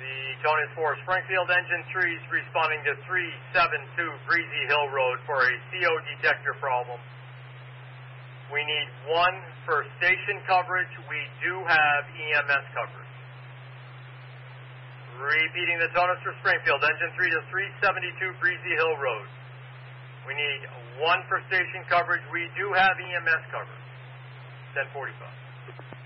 The tone is for Springfield Engine 3s responding to 372 Breezy Hill Road for a CO detector problem. We need 1 for station coverage. We do have EMS coverage. Repeating the tone is for Springfield Engine 3 to 372 Breezy Hill Road. We need 1 for station coverage. We do have EMS coverage. 1045.